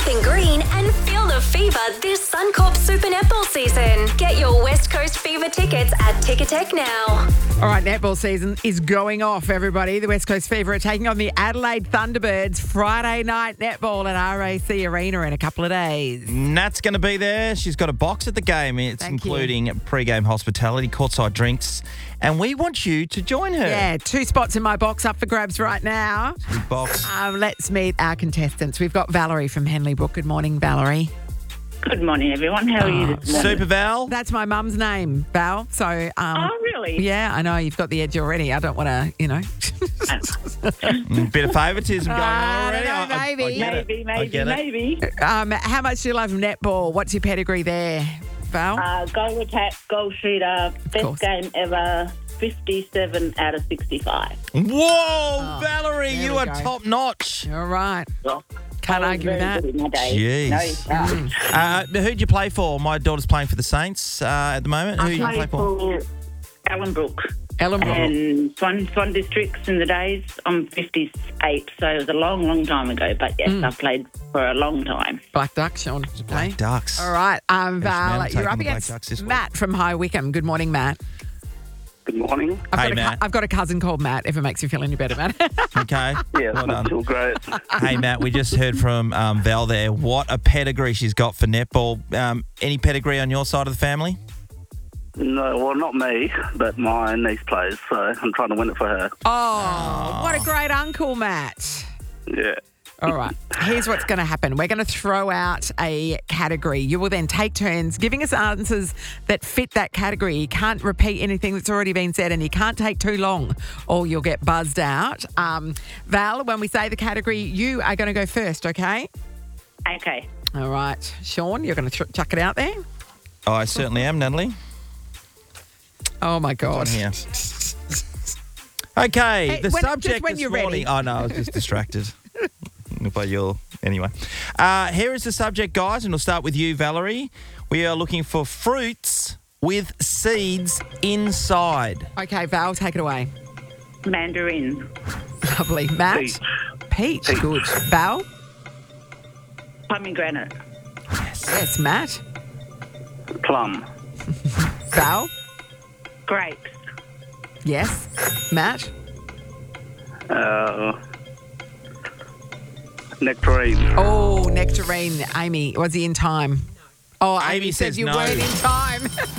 up in green and feel the fever this Suncorp Super Netball season. Get your West Coast Fever tickets at Ticketek now. All right, netball season is going off, everybody. The West Coast Fever are taking on the Adelaide Thunderbirds Friday night netball at RAC Arena in a couple of days. Nat's going to be there. She's got a box at the game. It's including pre-game hospitality, courtside drinks, and we want you to join her. Yeah, 2 spots in my box up for grabs right now. Big box. Let's meet our contestants. We've got Valerie from Henley Brook. Good morning, Valerie. Good morning, everyone. How are you this morning? Super Val. That's my mum's name, Val. So, Oh, really? yeah, I know you've got the edge already. I don't want to, Bit of favouritism going on already. I don't know, maybe. I get it. I get it. Maybe. How much do you love netball? What's your pedigree there, Val? Goal attack, goal shooter, course. best game ever, 57 out of 65. Whoa, Valerie, there you we are go. top notch. All right. Well, Can't I was argue with very that. good in my day. Jeez. No, you can't. Who'd you play for? My daughter's playing for the Saints at the moment. Who do you play Played for? for Ellenbrook Ellenbrook. and Swan Districts in the days. I'm 58, so it was a long, long time ago. But yes, I've played for a long time. Black Duck, Sean. Black Ducks. All right. Val, Mantle you're up taking the Black against Ducks this week. Matt from High Wycombe. Good morning, Matt. Good morning. Hey, Matt. I've got a cousin called Matt, if it makes you feel any better, Matt. Okay. Yeah, Well it's not done. too great. Hey, Matt, we just heard from Val there. What a pedigree she's got for netball. Any pedigree on your side of the family? No, well, not me, but my niece plays, so I'm trying to win it for her. Oh, what a great uncle, Matt. Yeah. All right. Here's what's going to happen. We're going to throw out a category. You will then take turns giving us answers that fit that category. You can't repeat anything that's already been said, and you can't take too long or you'll get buzzed out. Val, when we say the category, you are going to go first, okay? Okay. All right. Sean, you're going to chuck it out there? Oh, I certainly am, Natalie. Oh, my God. On here. Okay, Hey, the just subject when this you're ready. morning. Oh, no, I was just distracted. By your anyway. Here is the subject, guys, and we'll start with you, Valerie. We are looking for fruits with seeds inside. Okay, Val, take it away. Mandarin. Lovely. Matt? Peach. Peach. Good. Val? Pomegranate. Yes, Matt. Plum. Val? Grapes. Yes. Matt? Nectarine. Oh, nectarine. Amy, was he in time? Oh, Amy, Amy said says you no. weren't in time.